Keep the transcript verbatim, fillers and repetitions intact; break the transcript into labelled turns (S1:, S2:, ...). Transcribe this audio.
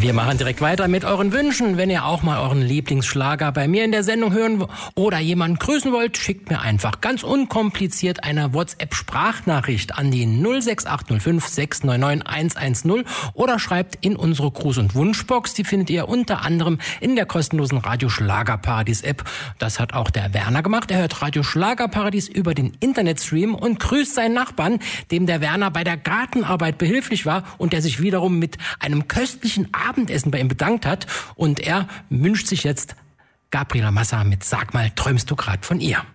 S1: Wir machen direkt weiter mit euren Wünschen. Wenn ihr auch mal euren Lieblingsschlager bei mir in der Sendung hören oder jemanden grüßen wollt, schickt mir einfach ganz unkompliziert eine WhatsApp-Sprachnachricht an die null sechs acht null fünf sechs neun neun eins eins null oder schreibt in unsere Gruß- und Wunschbox. Die findet ihr unter anderem in der kostenlosen Radio Schlagerparadies-App. Das hat auch der Werner gemacht. Er hört Radio Schlagerparadies über den Internetstream und grüßt seinen Nachbarn, dem der Werner bei der Gartenarbeit behilflich war und der sich wiederum mit einem köstlichen Abendessen bei ihm bedankt hat. Und er wünscht sich jetzt Gabriela Massa mit Sag mal, träumst du grad von ihr?